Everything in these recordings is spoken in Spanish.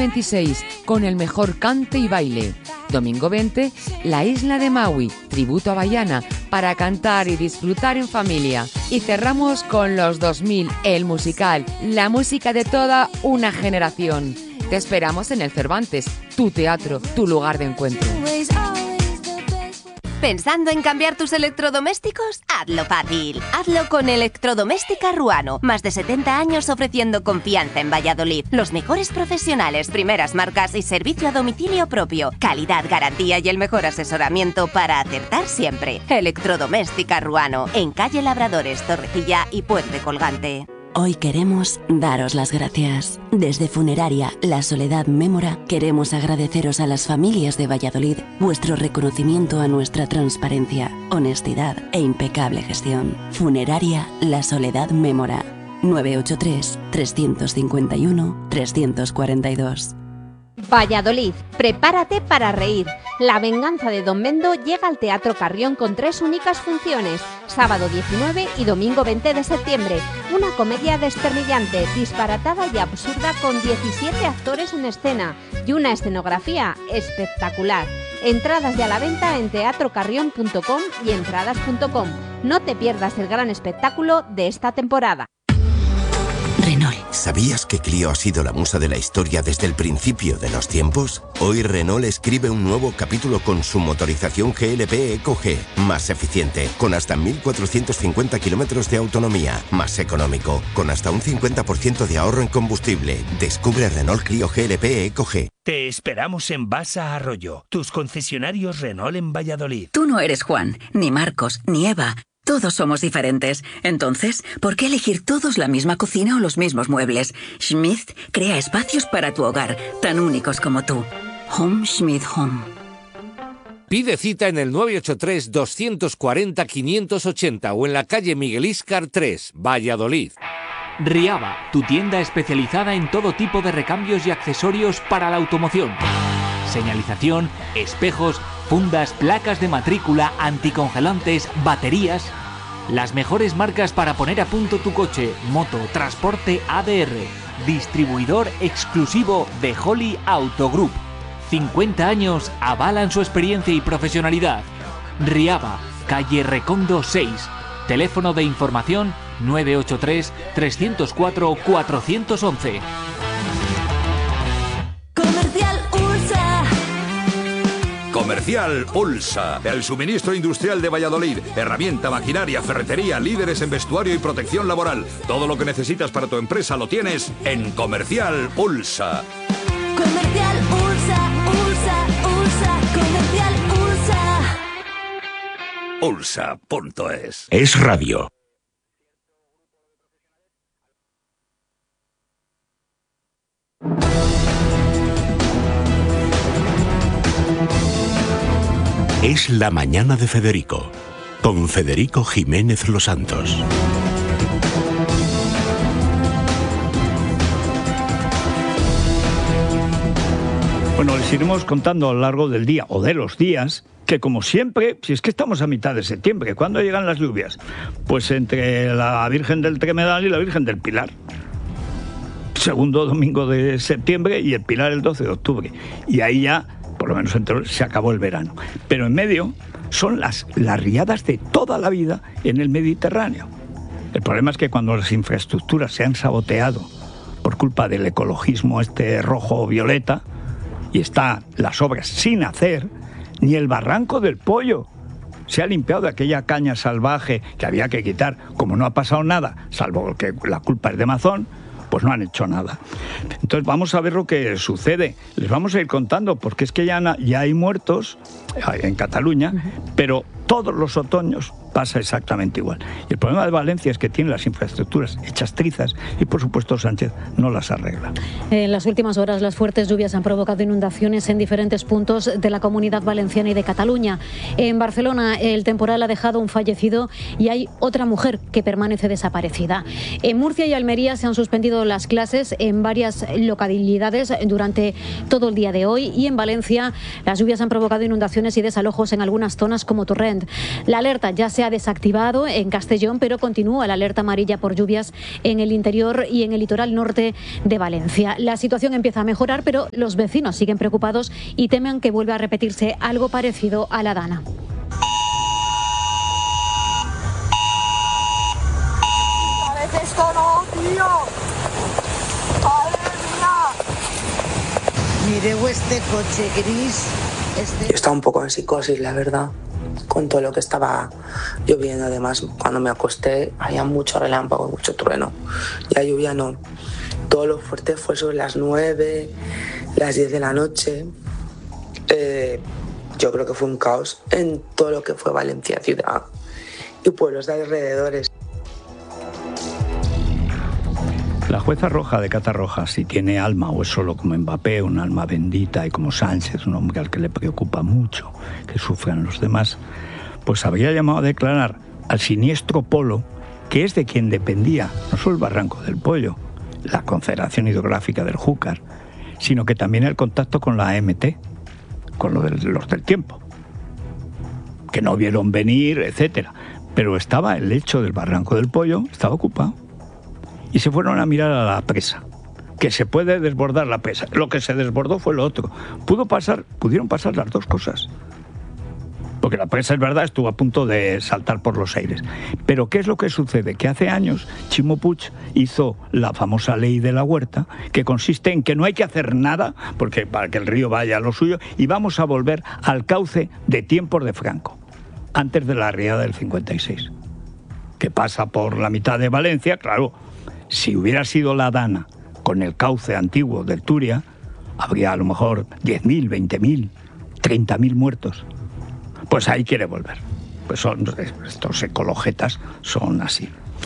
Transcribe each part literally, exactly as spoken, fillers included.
veintiséis, con el mejor cante y baile. Domingo veinte, la isla de Maui, tributo a Bahiana, para cantar y disfrutar en familia. Y cerramos con los dos mil, el musical, la música de toda una generación. Te esperamos en el Cervantes, tu teatro, tu lugar de encuentro. ¿Pensando en cambiar tus electrodomésticos? Hazlo fácil. Hazlo con Electrodoméstica Ruano. Más de setenta años ofreciendo confianza en Valladolid. Los mejores profesionales, primeras marcas y servicio a domicilio propio. Calidad, garantía y el mejor asesoramiento para acertar siempre. Electrodoméstica Ruano. En calle Labradores, Torrecilla y Puente Colgante. Hoy queremos daros las gracias. Desde Funeraria La Soledad Mémora queremos agradeceros a las familias de Valladolid vuestro reconocimiento a nuestra transparencia, honestidad e impecable gestión. Funeraria La Soledad Mémora. nueve ocho tres, tres cinco uno, tres cuatro dos. Valladolid, prepárate para reír. La venganza de Don Mendo llega al Teatro Carrión con tres únicas funciones, sábado diecinueve y domingo veinte de septiembre. Una comedia desternillante, disparatada y absurda con diecisiete actores en escena y una escenografía espectacular. Entradas ya a la venta en teatro carrión punto com y entradas punto com. No te pierdas el gran espectáculo de esta temporada. Renault. ¿Sabías que Clio ha sido la musa de la historia desde el principio de los tiempos? Hoy Renault escribe un nuevo capítulo con su motorización G L P Eco G, más eficiente, con hasta mil cuatrocientos cincuenta kilómetros de autonomía, más económico, con hasta un cincuenta por ciento de ahorro en combustible. Descubre Renault Clio G L P Eco G. Te esperamos en Basa Arroyo, tus concesionarios Renault en Valladolid. Tú no eres Juan, ni Marcos, ni Eva. Todos somos diferentes. Entonces, ¿por qué elegir todos la misma cocina o los mismos muebles? Schmidt crea espacios para tu hogar, tan únicos como tú. Home Schmidt Home. Pide cita en el nueve ocho tres, dos cuatro cero, cinco ocho cero o en la calle Miguel Íscar tres, Valladolid. Riaba, tu tienda especializada en todo tipo de recambios y accesorios para la automoción. Señalización, espejos, fundas, placas de matrícula, anticongelantes, baterías. Las mejores marcas para poner a punto tu coche, moto, transporte A D R. Distribuidor exclusivo de Holly Auto Group. cincuenta años avalan su experiencia y profesionalidad. Riaba, calle Recondo seis. Teléfono de información nueve ocho tres, tres cero cuatro, cuatro uno uno. Comercial Ulsa, el suministro industrial de Valladolid, herramienta, maquinaria, ferretería, líderes en vestuario y protección laboral. Todo lo que necesitas para tu empresa lo tienes en Comercial Ulsa. Comercial Ulsa, Ulsa, Ulsa, Comercial Ulsa. Ulsa punto es. Es radio. Es la mañana de Federico, con Federico Jiménez Los Santos. Bueno, les iremos contando a lo largo del día, o de los días, que como siempre, si es que estamos a mitad de septiembre, ¿cuándo llegan las lluvias? Pues entre la Virgen del Tremedal y la Virgen del Pilar. Segundo domingo de septiembre y el Pilar el doce de octubre. Y ahí ya, por lo menos entre, se acabó el verano. Pero en medio son las, las riadas de toda la vida en el Mediterráneo. El problema es que cuando las infraestructuras se han saboteado por culpa del ecologismo este rojo o violeta, y están las obras sin hacer, ni el barranco del Pollo se ha limpiado de aquella caña salvaje que había que quitar. Como no ha pasado nada, salvo que la culpa es de Amazon, pues no han hecho nada. Entonces vamos a ver lo que sucede. Les vamos a ir contando, porque es que ya, ya hay muertos en Cataluña, pero todos los otoños pasa exactamente igual. Y el problema de Valencia es que tiene las infraestructuras hechas trizas y, por supuesto, Sánchez no las arregla. En las últimas horas, las fuertes lluvias han provocado inundaciones en diferentes puntos de la Comunidad Valenciana y de Cataluña. En Barcelona, el temporal ha dejado un fallecido y hay otra mujer que permanece desaparecida. En Murcia y Almería se han suspendido las clases en varias localidades durante todo el día de hoy, y en Valencia las lluvias han provocado inundaciones y desalojos en algunas zonas como Torrent. La alerta ya se se ha desactivado en Castellón, pero continúa la alerta amarilla por lluvias en el interior y en el litoral norte de Valencia. La situación empieza a mejorar, pero los vecinos siguen preocupados y temen que vuelva a repetirse algo parecido a la Dana. Esto no, tío. ¡Madre mía! Mireu este coche gris. Este... Yo estaba un poco en psicosis, la verdad, con todo lo que estaba lloviendo. Además, cuando me acosté había mucho relámpago, mucho trueno. La lluvia no. Todo lo fuerte fue sobre las nueve, las diez de la noche. Eh, yo creo que fue un caos en todo lo que fue Valencia ciudad y pueblos de alrededores. La jueza Roja de Catarroja, si tiene alma o es solo como Mbappé, un alma bendita, y como Sánchez, un hombre al que le preocupa mucho que sufran los demás, pues habría llamado a declarar al siniestro Polo, que es de quien dependía no solo el Barranco del Pollo, la Confederación Hidrográfica del Júcar, sino que también el contacto con la A M T, con lo de los del tiempo, que no vieron venir, etcétera. Pero estaba el lecho del Barranco del Pollo, estaba ocupado. Y se fueron a mirar a la presa, que se puede desbordar la presa. Lo que se desbordó fue lo otro. Pudo pasar, pudieron pasar las dos cosas. Porque la presa, es verdad, estuvo a punto de saltar por los aires. Pero ¿qué es lo que sucede? Que hace años Chimo Puig hizo la famosa ley de la huerta, que consiste en que no hay que hacer nada, porque para que el río vaya a lo suyo, y vamos a volver al cauce de tiempos de Franco, antes de la riada del cincuenta y seis, que pasa por la mitad de Valencia. Claro, si hubiera sido la Dana con el cauce antiguo del Turia, habría a lo mejor diez mil, veinte mil, treinta mil muertos. Pues ahí quiere volver. Pues son, estos ecologetas son así.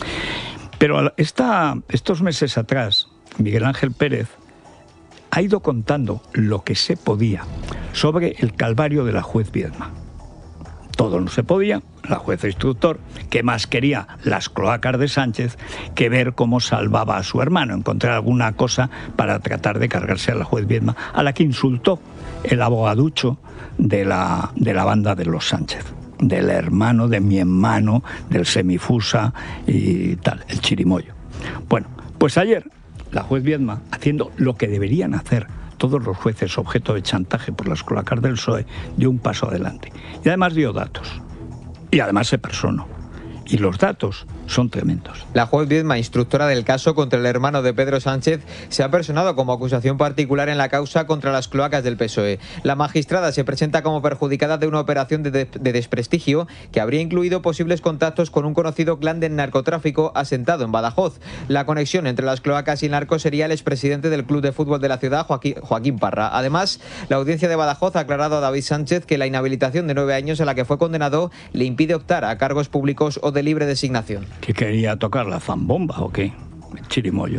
Pero esta, estos meses atrás, Miguel Ángel Pérez ha ido contando lo que se podía sobre el calvario de la juez Viedma. Todo no se podía, la jueza instructor, que más quería las cloacas de Sánchez que ver cómo salvaba a su hermano, encontrar alguna cosa para tratar de cargarse a la juez Viedma, a la que insultó el abogaducho de la, de la banda de los Sánchez, del hermano de mi hermano, del semifusa y tal, el chirimoyo. Bueno, pues ayer la juez Viedma, haciendo lo que deberían hacer todos los jueces objeto de chantaje por las cloacas del P S O E, dio un paso adelante. Y además dio datos. Y además se personó. Y los datos son tremendos. La juez Viedma, instructora del caso contra el hermano de Pedro Sánchez, se ha personado como acusación particular en la causa contra las cloacas del P S O E. La magistrada se presenta como perjudicada de una operación de, de, de desprestigio que habría incluido posibles contactos con un conocido clan del narcotráfico asentado en Badajoz. La conexión entre las cloacas y el narco sería el expresidente del club de fútbol de la ciudad, Joaquín, Joaquín Parra. Además, la audiencia de Badajoz ha aclarado a David Sánchez que la inhabilitación de nueve años a la que fue condenado le impide optar a cargos públicos o de libre designación. ¿Que quería tocar la zambomba o qué? El chirimoyo.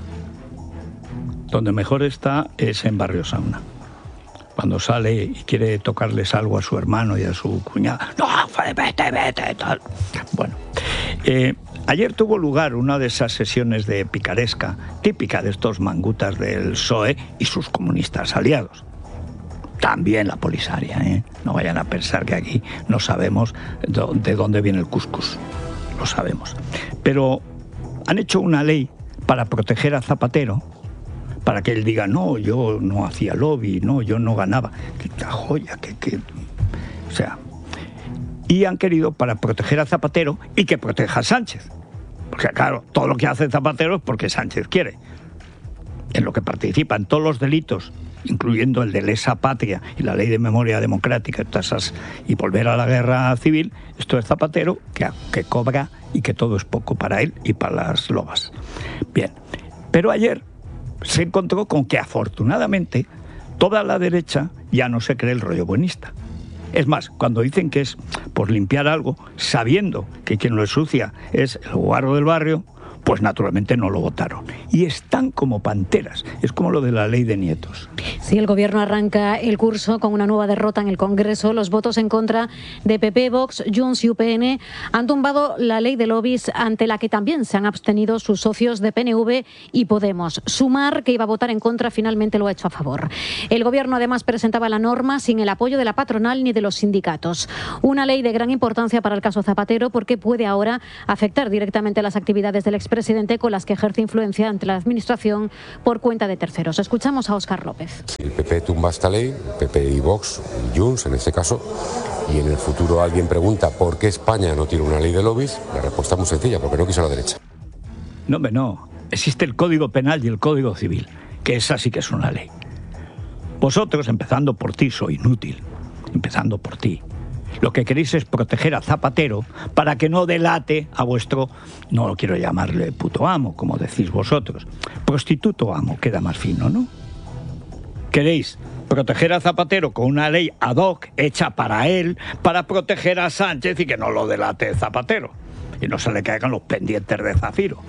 Donde mejor está es en Barrio Sauna. Cuando sale y quiere tocarles algo a su hermano y a su cuñada. ¡No, vete, vete! Tal. Bueno, eh, ayer tuvo lugar una de esas sesiones de picaresca, típica de estos mangutas del P S O E y sus comunistas aliados. También la Polisaria, ¿eh? No vayan a pensar que aquí no sabemos de dónde viene el cuscús. Lo sabemos. Pero han hecho una ley para proteger a Zapatero, para que él diga, no, yo no hacía lobby, no, yo no ganaba. ¡Qué joya! Que, que... O sea, y han querido para proteger a Zapatero y que proteja a Sánchez. Porque claro, todo lo que hace Zapatero es porque Sánchez quiere. En lo que participa en todos los delitos, incluyendo el de lesa patria y la ley de memoria democrática tasas, y volver a la guerra civil, esto es Zapatero, que, que cobra y que todo es poco para él y para las lobas. Bien, pero ayer se encontró con que afortunadamente toda la derecha ya no se cree el rollo buenista. Es más, cuando dicen que es por limpiar algo, sabiendo que quien lo ensucia es el guarro del barrio, Pues naturalmente no lo votaron. Y están como panteras. Es como lo de la ley de nietos. Si el gobierno arranca el curso con una nueva derrota en el Congreso, los votos en contra de P P, Vox, Junts y U P N han tumbado la ley de lobbies, ante la que también se han abstenido sus socios de P N V y Podemos. Sumar, que iba a votar en contra, finalmente lo ha hecho a favor. El gobierno además presentaba la norma sin el apoyo de la patronal ni de los sindicatos. Una ley de gran importancia para el caso Zapatero, porque puede ahora afectar directamente las actividades del expresidente presidente con las que ejerce influencia ante la administración por cuenta de terceros. Escuchamos a Óscar López. Si el P P tumba esta ley, P P y Vox, y Junts en este caso, y en el futuro alguien pregunta por qué España no tiene una ley de lobbies, la respuesta es muy sencilla, porque no quiso la derecha. No, hombre, no. Existe el Código Penal y el Código Civil, que esa sí que es una ley. Vosotros, empezando por ti, soy inútil. Empezando por ti. Lo que queréis es proteger a Zapatero para que no delate a vuestro, no quiero llamarle puto amo, como decís vosotros, prostituto amo, queda más fino, ¿no? Queréis proteger a Zapatero con una ley ad hoc hecha para él, para proteger a Sánchez y que no lo delate Zapatero y no se le caigan los pendientes de Zafiro.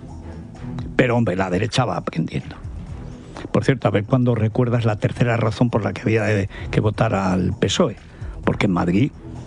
Pero hombre, la derecha va aprendiendo. Por cierto, a ver cuándo recuerdas la tercera razón por la que había de, que votar al P S O E. Porque en Madrid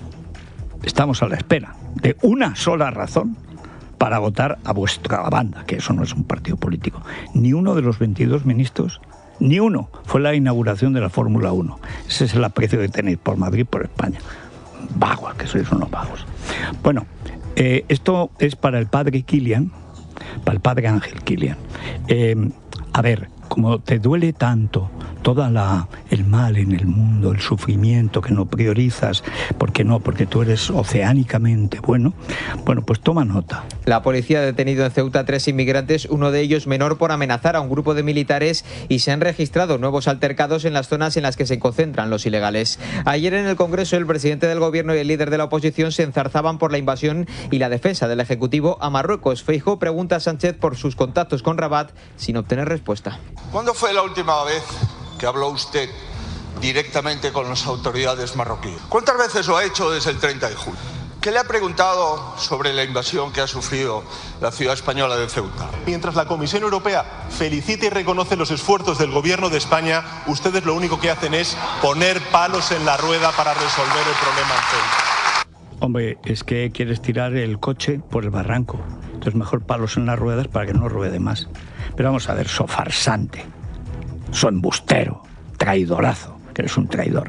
estamos a la espera de una sola razón para votar a vuestra banda, que eso no es un partido político. Ni uno de los veintidós ministros, ni uno, fue la inauguración de la Fórmula uno. Ese es el aprecio que tenéis por Madrid, por España. Vagos, que sois unos vagos. Bueno, eh, esto es para el padre Kilian, para el padre Ángel Kilian. Eh, a ver, como te duele tanto toda la el mal en el mundo, el sufrimiento que no priorizas, ¿por qué no? Porque tú eres oceánicamente bueno. Bueno, pues toma nota. La policía ha detenido en Ceuta a tres inmigrantes, uno de ellos menor, por amenazar a un grupo de militares, y se han registrado nuevos altercados en las zonas en las que se concentran los ilegales. Ayer en el Congreso el presidente del gobierno y el líder de la oposición se enzarzaban por la invasión y la defensa del Ejecutivo a Marruecos. Feijóo pregunta a Sánchez por sus contactos con Rabat sin obtener respuesta. ¿Cuándo fue la última vez que habló usted directamente con las autoridades marroquíes? ¿Cuántas veces lo ha hecho desde el treinta de julio? ¿Qué le ha preguntado sobre la invasión que ha sufrido la ciudad española de Ceuta? Mientras la Comisión Europea felicita y reconoce los esfuerzos del Gobierno de España, ustedes lo único que hacen es poner palos en la rueda para resolver el problema en Ceuta. Hombre, es que quieres tirar el coche por el barranco. Entonces mejor palos en las ruedas para que no ruede más. Pero vamos a ver, so farsante, so embustero, traidorazo, que eres un traidor.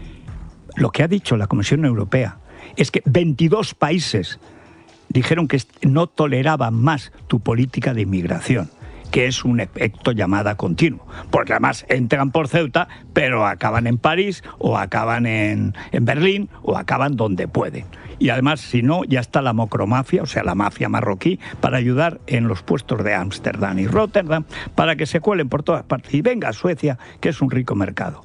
Lo que ha dicho la Comisión Europea es que veintidós países dijeron que no toleraban más tu política de inmigración, que es un efecto llamada continuo, porque además entran por Ceuta, pero acaban en París, o acaban en, en Berlín, o acaban donde pueden. Y además, si no, ya está la mocromafia, o sea, la mafia marroquí, para ayudar en los puestos de Ámsterdam y Rotterdam, para que se cuelen por todas partes. Y venga a Suecia, que es un rico mercado.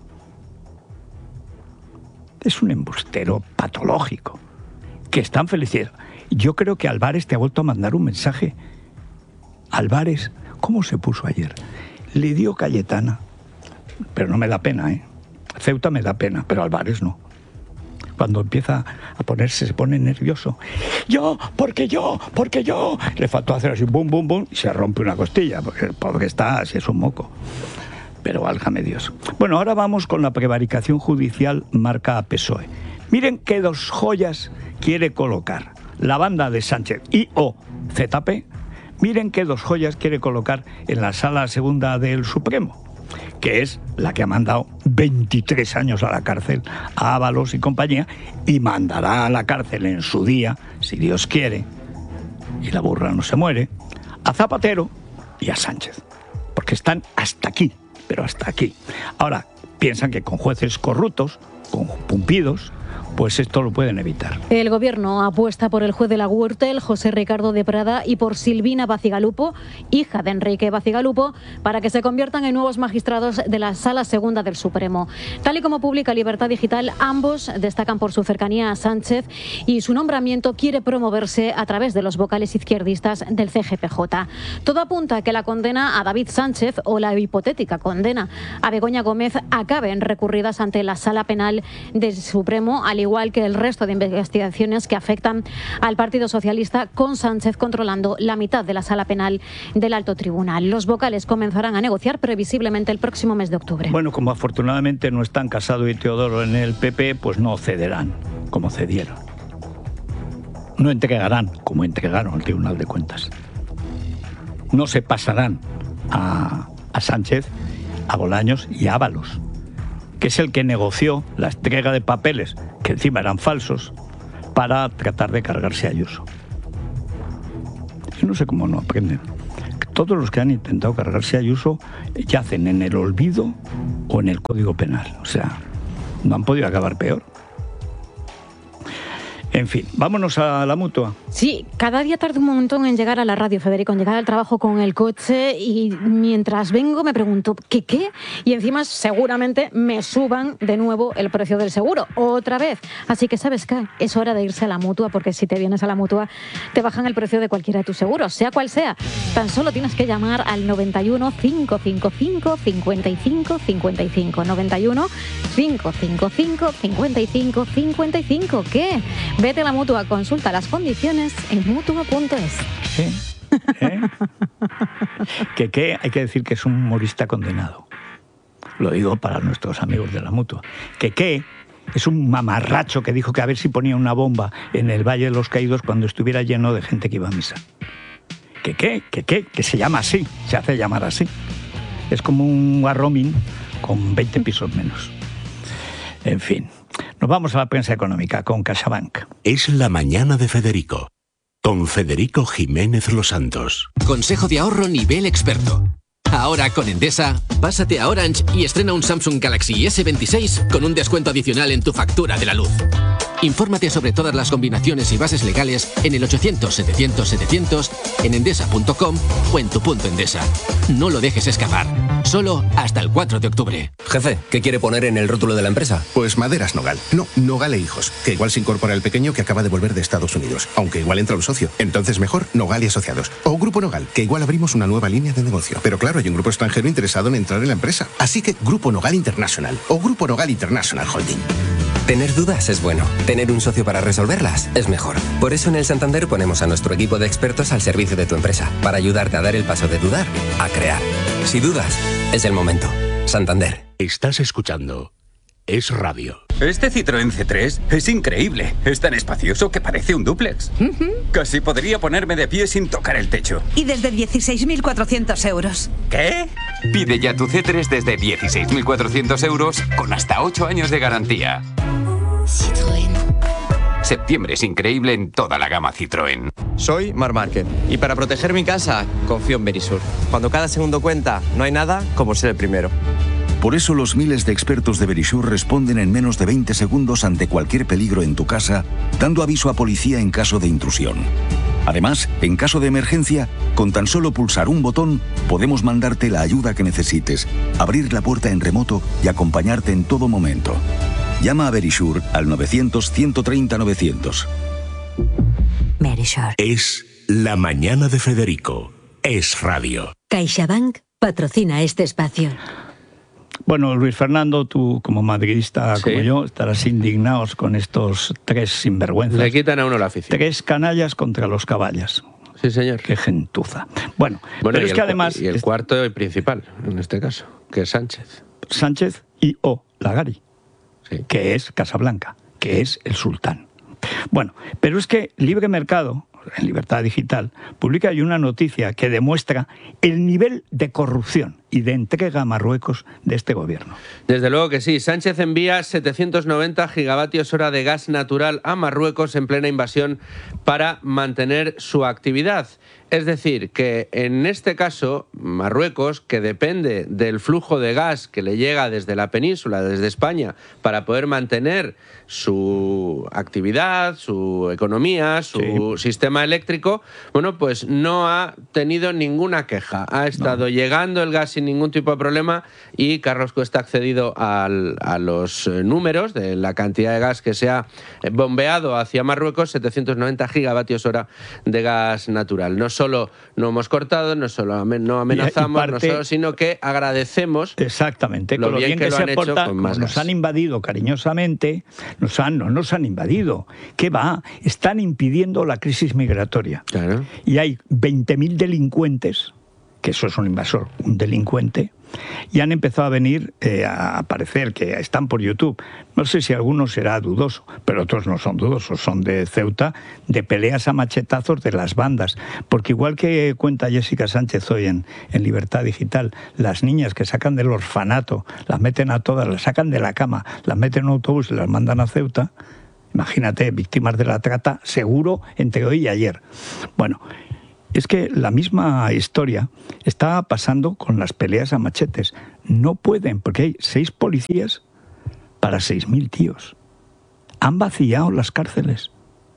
Es un embustero patológico, que están felices. Yo creo que Álvarez te ha vuelto a mandar un mensaje. Álvarez, ¿cómo se puso ayer? Le dio Cayetana, pero no me da pena, ¿eh? Ceuta me da pena, pero Álvarez no. Cuando empieza a ponerse, se pone nervioso. Yo, porque yo, porque yo. Le faltó hacer así, bum, bum, bum, y se rompe una costilla, porque el pobre está así, es un moco. Pero válgame Dios. Bueno, ahora vamos con la prevaricación judicial marca P S O E. Miren qué dos joyas quiere colocar la banda de Sánchez y o Z P. Miren qué dos joyas quiere colocar en la sala segunda del Supremo, que es la que ha mandado veintitrés años a la cárcel a Ábalos y compañía, y mandará a la cárcel en su día, si Dios quiere, y la burra no se muere, a Zapatero y a Sánchez, porque están hasta aquí, pero hasta aquí. Ahora, piensan que con jueces corruptos, con pumpidos, pues esto lo pueden evitar. El Gobierno apuesta por el juez de la Gürtel, José Ricardo de Prada, y por Silvina Bacigalupo, hija de Enrique Bacigalupo, para que se conviertan en nuevos magistrados de la Sala Segunda del Supremo. Tal y como publica Libertad Digital, ambos destacan por su cercanía a Sánchez, y su nombramiento quiere promoverse a través de los vocales izquierdistas del C G P J. Todo apunta a que la condena a David Sánchez, o la hipotética condena a Begoña Gómez, acaben recurridas ante la Sala Penal del Supremo, al igual igual que el resto de investigaciones que afectan al Partido Socialista, con Sánchez controlando la mitad de la sala penal del Alto Tribunal. Los vocales comenzarán a negociar previsiblemente el próximo mes de octubre. Bueno, como afortunadamente no están Casado y Teodoro en el P P, pues no cederán, como cedieron. No entregarán, como entregaron al Tribunal de Cuentas. No se pasarán a, a Sánchez, a Bolaños y a Ábalos, que es el que negoció la entrega de papeles, que encima eran falsos, para tratar de cargarse a Ayuso. Yo no sé cómo no aprenden. Todos los que han intentado cargarse a Ayuso yacen en el olvido o en el Código Penal. O sea, no han podido acabar peor. En fin, vámonos a la Mutua. Sí, cada día tardo un montón en llegar a la radio, Federico, en llegar al trabajo con el coche, y mientras vengo me pregunto, ¿qué qué? Y encima seguramente me suban de nuevo el precio del seguro, otra vez. Así que, ¿sabes qué? Es hora de irse a la Mutua, porque si te vienes a la Mutua te bajan el precio de cualquiera de tus seguros, sea cual sea. Tan solo tienes que llamar al noventa y uno, cinco cinco cinco, cincuenta y cinco cincuenta y cinco. noventa y uno, cinco cinco cinco, cincuenta y cinco cincuenta y cinco. ¿Qué? Vete a la Mutua, consulta las condiciones en mutua punto es. ¿Eh? ¿Eh? que qué, hay que decir que es un humorista condenado. Lo digo para nuestros amigos de la Mutua. Que qué es un mamarracho que dijo que a ver si ponía una bomba en el Valle de los Caídos cuando estuviera lleno de gente que iba a misa. Que qué, que qué, que se llama así, se hace llamar así. Es como un Warroming con veinte pisos menos. En fin. Nos vamos a la prensa económica con CaixaBank. Es la mañana de Federico, con Federico Jiménez Los Santos. Consejo de ahorro nivel experto. Ahora con Endesa, pásate a Orange y estrena un Samsung Galaxy ese veintiséis con un descuento adicional en tu factura de la luz. Infórmate sobre todas las combinaciones y bases legales en el ochocientos, setecientos, setecientos, en endesa punto com o en tu punto Endesa. No lo dejes escapar. Solo hasta el cuatro de octubre. Jefe, ¿qué quiere poner en el rótulo de la empresa? Pues Maderas Nogal. No, Nogal e Hijos. Que igual se incorpora el pequeño que acaba de volver de Estados Unidos. Aunque igual entra un socio. Entonces mejor Nogal y Asociados. O Grupo Nogal, que igual abrimos una nueva línea de negocio. Pero claro, hay un grupo extranjero interesado en entrar en la empresa. Así que Grupo Nogal International. O Grupo Nogal International Holding. Tener dudas es bueno. Tener un socio para resolverlas es mejor. Por eso en el Santander ponemos a nuestro equipo de expertos al servicio de tu empresa, para ayudarte a dar el paso de dudar a crear. Si dudas, es el momento. Santander. Estás escuchando Es Radio. Este Citroën C tres es increíble. Es tan espacioso que parece un dúplex. Uh-huh. Casi podría ponerme de pie sin tocar el techo. Y desde dieciséis mil cuatrocientos euros. ¿Qué? Pide ya tu C tres desde dieciséis mil cuatrocientos euros con hasta ocho años de garantía. Citroën. Septiembre es increíble en toda la gama Citroën. Soy Marc Márquez y para proteger mi casa confío en Verisur. Cuando cada segundo cuenta, no hay nada como ser el primero. Por eso los miles de expertos de Verisur responden en menos de veinte segundos ante cualquier peligro en tu casa, dando aviso a policía en caso de intrusión. Además, en caso de emergencia, con tan solo pulsar un botón, podemos mandarte la ayuda que necesites, abrir la puerta en remoto y acompañarte en todo momento. Llama a Verisur al novecientos, ciento treinta, novecientos. Verisur. Es la mañana de Federico. Es Radio. CaixaBank patrocina este espacio. Bueno, Luis Fernando, tú como madridista Sí. como yo, estarás indignados con estos tres sinvergüenzas. Le quitan a uno la afición. Tres canallas contra los caballas. Sí, señor. Qué gentuza. Bueno, Bueno, pero y es el que cu- además... Y el cuarto y principal, en este caso, que es Sánchez. Sánchez y o Lagari, que es Casablanca, que es el sultán. Bueno, pero es que Libre Mercado, en Libertad Digital, publica hoy una noticia que demuestra el nivel de corrupción y de entrega a Marruecos de este gobierno. Desde luego que sí. Sánchez envía setecientos noventa gigavatios hora de gas natural a Marruecos en plena invasión para mantener su actividad. Es decir, que en este caso, Marruecos, que depende del flujo de gas que le llega desde la península, desde España, para poder mantener su actividad, su economía, su sí. sistema eléctrico, bueno, pues no ha tenido ninguna queja. Ha estado no. llegando el gas sin ningún tipo de problema y Carlos Cuesta ha accedido al, a los números de la cantidad de gas que se ha bombeado hacia Marruecos, setecientos noventa gigavatios hora de gas natural. No solo no hemos cortado, no solo no amenazamos, parte, no solo, sino que agradecemos exactamente lo, lo bien, bien que, que se lo han aporta, hecho con más nos gas. Han invadido cariñosamente, nos han, no nos han invadido. ¿Qué va? Están impidiendo la crisis migratoria. Claro. Y hay veinte mil delincuentes, que eso es un invasor, un delincuente, y han empezado a venir eh, a aparecer, que están por YouTube. No sé si alguno será dudoso, pero otros no son dudosos, son de Ceuta, de peleas a machetazos de las bandas. Porque igual que cuenta Jessica Sánchez hoy en, en Libertad Digital, las niñas que sacan del orfanato, las meten a todas, las sacan de la cama, las meten en un autobús y las mandan a Ceuta. Imagínate, víctimas de la trata, seguro, entre hoy y ayer. Bueno, es que la misma historia está pasando con las peleas a machetes. No pueden, porque hay seis policías para seis mil tíos. Han vaciado las cárceles.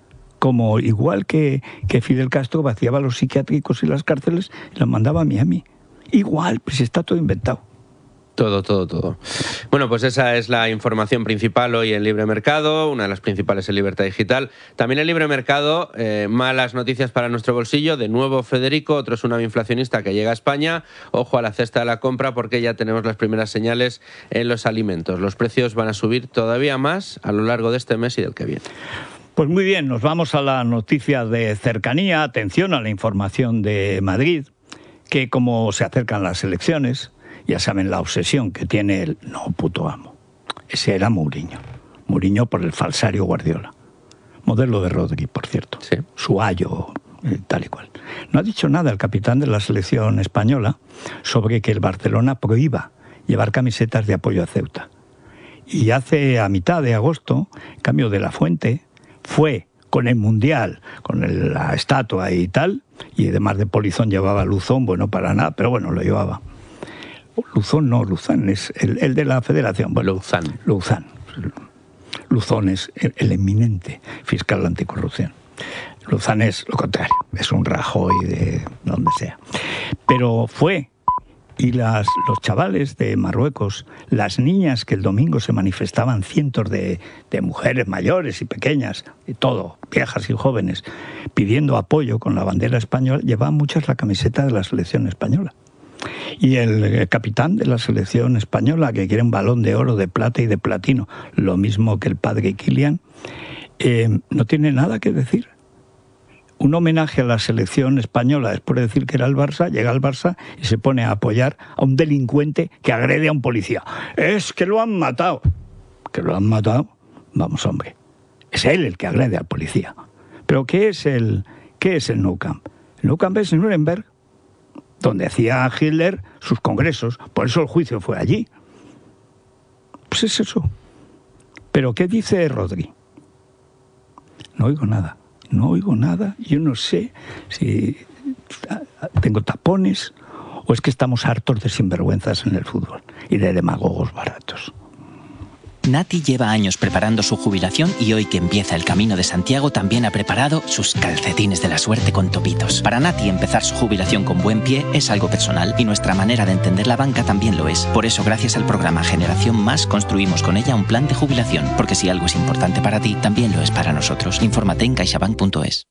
Como igual que, que Fidel Castro vaciaba los psiquiátricos y las cárceles y los mandaba a Miami. Igual, pues está todo inventado. Todo, todo, todo. Bueno, pues esa es la información principal hoy en Libre Mercado, una de las principales en Libertad Digital. También en Libre Mercado, eh, malas noticias para nuestro bolsillo. De nuevo Federico, otro tsunami inflacionista que llega a España. Ojo a la cesta de la compra porque ya tenemos las primeras señales en los alimentos. Los precios van a subir todavía más a lo largo de este mes y del que viene. Pues muy bien, nos vamos a la noticia de cercanía. Atención a la información de Madrid, que como se acercan las elecciones, ya saben la obsesión que tiene el no puto amo. Ese era Mourinho. Mourinho por el falsario Guardiola. Modelo de Rodri, por cierto. Sí. Su ayo, eh, tal y cual. No ha dicho nada el capitán de la selección española sobre que el Barcelona prohíba llevar camisetas de apoyo a Ceuta. Y hace a mitad de agosto, en cambio de la Fuente, fue con el Mundial, con el, la estatua y tal, y además de polizón llevaba Luzón, bueno, para nada, pero bueno, lo llevaba. Luzón no, Luzán es el, el de la Federación. Bueno, Luzán. Luzán. Luzón es el, el eminente fiscal anticorrupción. Luzán es lo contrario, es un Rajoy de donde sea. Pero fue, y las, los chavales de Marruecos, las niñas que el domingo se manifestaban, cientos de, de mujeres mayores y pequeñas, y todo, viejas y jóvenes, pidiendo apoyo con la bandera española, llevaban muchas la camiseta de la selección española. Y el, el capitán de la selección española, que quiere un balón de oro, de plata y de platino, lo mismo que el padre Kylian, eh, no tiene nada que decir. Un homenaje a la selección española después de decir que era el Barça, llega al Barça y se pone a apoyar a un delincuente que agrede a un policía. Es que lo han matado. ¿Que lo han matado? Vamos, hombre. Es él el que agrede al policía. ¿Pero qué es el, qué es el Nou Camp? El Nou Camp es Nuremberg, donde hacía Hitler sus congresos. Por eso el juicio fue allí. Pues es eso. ¿Pero qué dice Rodri? No oigo nada. No oigo nada. Yo no sé si tengo tapones o es que estamos hartos de sinvergüenzas en el fútbol y de demagogos baratos. Nati lleva años preparando su jubilación y hoy que empieza el Camino de Santiago también ha preparado sus calcetines de la suerte con topitos. Para Nati empezar su jubilación con buen pie es algo personal y nuestra manera de entender la banca también lo es. Por eso gracias al programa Generación Más construimos con ella un plan de jubilación, porque si algo es importante para ti, también lo es para nosotros. Infórmate en caixabank punto es.